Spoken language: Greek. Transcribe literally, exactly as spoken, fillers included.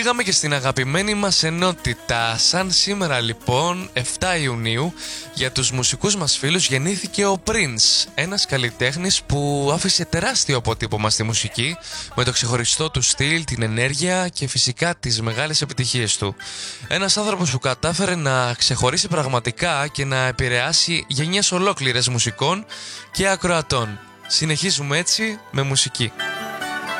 Πήγαμε και στην αγαπημένη μας ενότητα. Σαν σήμερα λοιπόν, επτά Ιουνίου, για τους μουσικούς μας φίλους γεννήθηκε ο Prince, ένας καλλιτέχνης που άφησε τεράστιο αποτύπωμα στη μουσική, με το ξεχωριστό του στυλ, την ενέργεια και φυσικά τις μεγάλες επιτυχίες του. Ένας άνθρωπος που κατάφερε να ξεχωρίσει πραγματικά και να επηρεάσει γενιές ολόκληρες μουσικών και ακροατών. Συνεχίζουμε έτσι με μουσική.